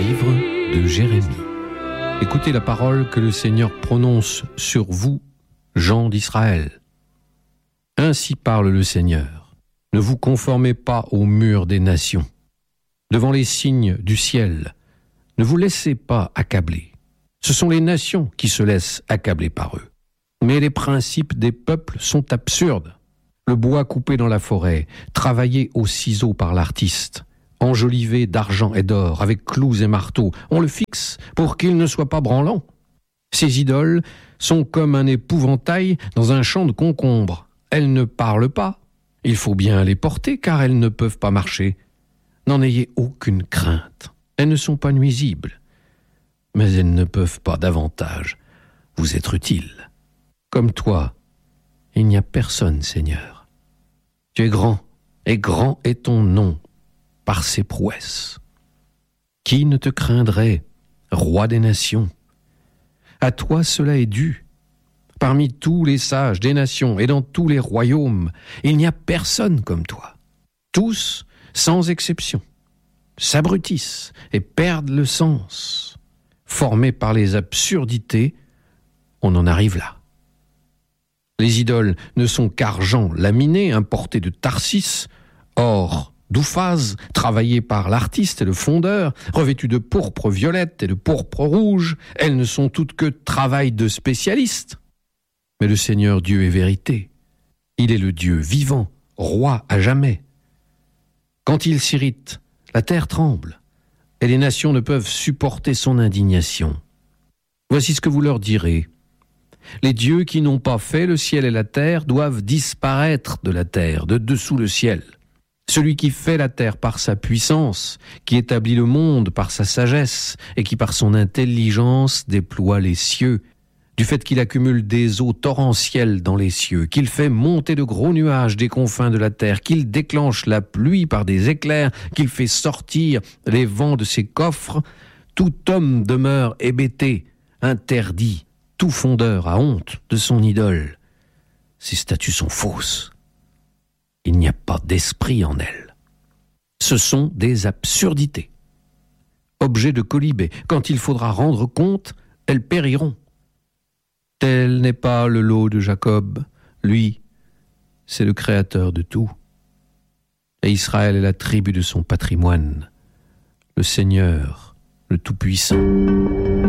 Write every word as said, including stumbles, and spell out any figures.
livre de Jérémie. Écoutez la parole que le Seigneur prononce sur vous, gens d'Israël. Ainsi parle le Seigneur. Ne vous conformez pas au mur des nations. Devant les signes du ciel, ne vous laissez pas accabler. Ce sont les nations qui se laissent accabler par eux. Mais les principes des peuples sont absurdes. Le bois coupé dans la forêt, travaillé au ciseau par l'artiste, enjolivé d'argent et d'or, avec clous et marteaux, on le fixe pour qu'il ne soit pas branlant. Ces idoles sont comme un épouvantail dans un champ de concombres. Elles ne parlent pas. Il faut bien les porter car elles ne peuvent pas marcher. N'en ayez aucune crainte. Elles ne sont pas nuisibles, mais elles ne peuvent pas davantage vous être utiles. Comme toi, il n'y a personne, Seigneur. Tu es grand, et grand est ton nom par ses prouesses. Qui ne te craindrait, roi des nations? À toi cela est dû. Parmi tous les sages des nations et dans tous les royaumes, il n'y a personne comme toi. Tous, sans exception, s'abrutissent et perdent le sens. Formés par les absurdités, on en arrive là. Les idoles ne sont qu'argent laminé, importé de Tarsis, or d'Ouphaz, travaillé par l'artiste et le fondeur, revêtues de pourpre violette et de pourpre rouge. Elles ne sont toutes que travail de spécialistes. Mais le Seigneur Dieu est vérité. Il est le Dieu vivant, roi à jamais. Quand il s'irrite, la terre tremble, et les nations ne peuvent supporter son indignation. Voici ce que vous leur direz. Les dieux qui n'ont pas fait le ciel et la terre doivent disparaître de la terre, de dessous le ciel. Celui qui fait la terre par sa puissance, qui établit le monde par sa sagesse, et qui par son intelligence déploie les cieux, du fait qu'il accumule des eaux torrentielles dans les cieux, qu'il fait monter de gros nuages des confins de la terre, qu'il déclenche la pluie par des éclairs, qu'il fait sortir les vents de ses coffres, tout homme demeure hébété, interdit, tout fondeur a honte de son idole. Ces statues sont fausses. Il n'y a pas d'esprit en elles. Ce sont des absurdités. Objets de colibé, quand il faudra rendre compte, elles périront. Tel n'est pas le lot de Jacob. Lui, c'est le créateur de tout. Et Israël est la tribu de son patrimoine, le Seigneur, le Tout-Puissant.